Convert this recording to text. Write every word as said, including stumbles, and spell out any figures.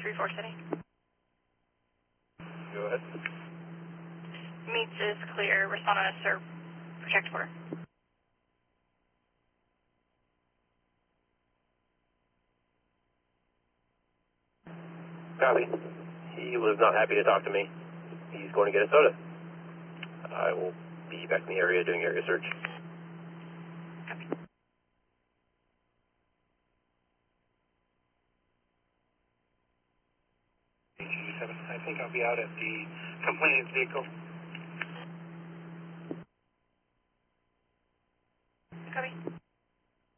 three four City. Go ahead. Meets is clear. Respond on a sir. Protect order. Copy. He was not happy to talk to me. He's going to get a soda. I will be back in the area doing area search. Copy. I think I'll be out at the complainant's vehicle.